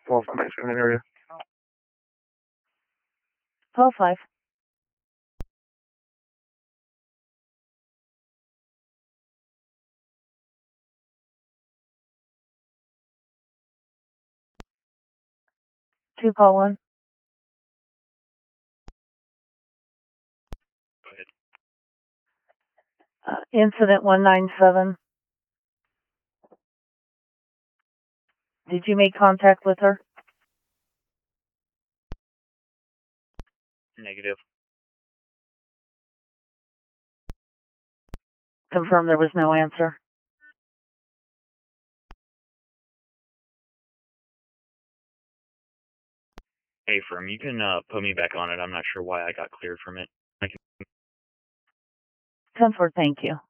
False information in that area. 12-5. Two call one. Go ahead. Incident 197. Did you make contact with her? Negative. Confirm there was no answer. Hey, firm, you can put me back on it. I'm not sure why I got cleared from it. 10-4, thank you.